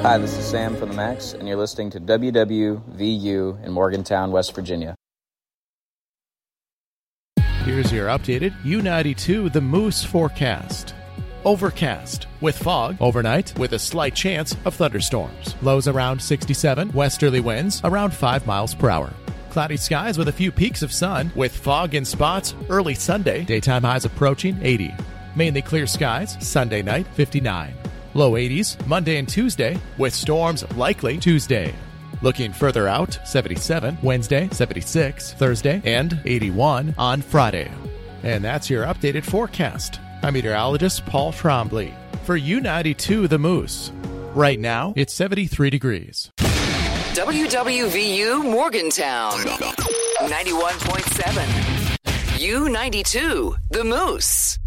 Hi, this is Sam from the Max, and you're listening to WWVU in Morgantown, West Virginia. Here's your updated U92 The Moose forecast. Overcast with fog overnight with a slight chance of thunderstorms. Lows around 67, westerly winds around 5 miles per hour. Cloudy skies with a few peaks of sun with fog in spots early Sunday. Daytime highs approaching 80. Mainly clear skies Sunday night 59. Low 80s Monday and Tuesday with storms likely Tuesday. Looking further out, 77 Wednesday, 76 Thursday, and 81 on Friday. And that's your updated forecast. I'm meteorologist Paul Trombley for U92 The Moose. Right now, it's 73 degrees. WWVU Morgantown 91.7. U92 The Moose.